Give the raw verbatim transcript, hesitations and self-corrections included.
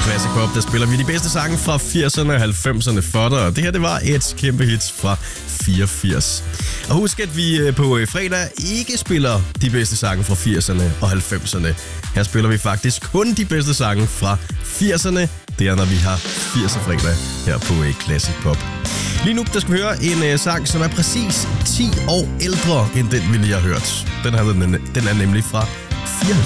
Classic Pop, der spiller vi de bedste sange fra firserne og halvfemserne for dig. Og det her, det var et kæmpe hit fra fireogfirs. Og husk, at vi på fredag ikke spiller de bedste sange fra firserne og halvfemserne. Her spiller vi faktisk kun de bedste sange fra firserne. Det er, når vi har firser fredag her på Classic Pop. Lige nu, der skal vi høre en uh, sang, som er præcis ti år ældre, end den, vi lige har hørt. Den, her, den, den er nemlig fra fireoghalvfems.